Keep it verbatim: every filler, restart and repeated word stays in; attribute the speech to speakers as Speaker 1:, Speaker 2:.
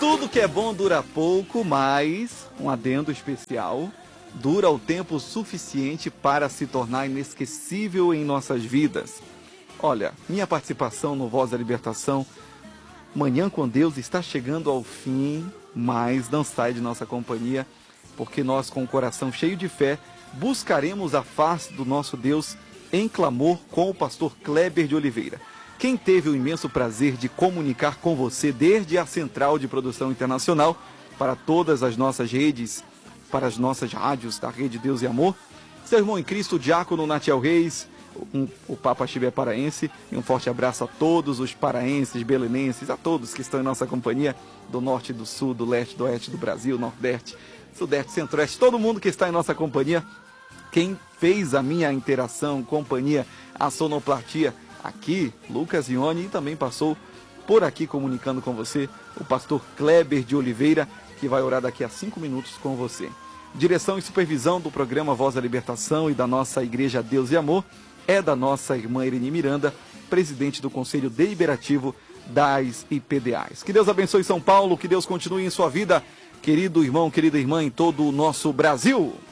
Speaker 1: Tudo que é bom dura pouco, mas um adendo especial, dura o tempo suficiente para se tornar inesquecível em nossas vidas. Olha, minha participação no Voz da Libertação, Manhã com Deus, está chegando ao fim, mas não sai de nossa companhia, porque nós, com o coração cheio de fé, buscaremos a face do nosso Deus em clamor com o pastor Kleber de Oliveira. Quem teve o imenso prazer de comunicar com você desde a Central de Produção Internacional para todas as nossas redes, para as nossas rádios da Rede Deus e Amor, seu irmão em Cristo, o diácono Natiel Reis, um, o Papa Chibé paraense, e um forte abraço a todos os paraenses, belenenses, a todos que estão em nossa companhia, do norte, do sul, do leste, do oeste do Brasil, nordeste, sudeste, centro-oeste, todo mundo que está em nossa companhia. Quem fez a minha interação, companhia, a sonoplastia, aqui, Lucas Ione, e também passou por aqui comunicando com você o pastor Kleber de Oliveira, que vai orar daqui a cinco minutos com você. Direção e supervisão do programa Voz da Libertação e da nossa Igreja Deus e Amor é da nossa irmã Irene Miranda, presidente do Conselho Deliberativo das I P D As. Que Deus abençoe São Paulo, que Deus continue em sua vida, querido irmão, querida irmã, em todo o nosso Brasil.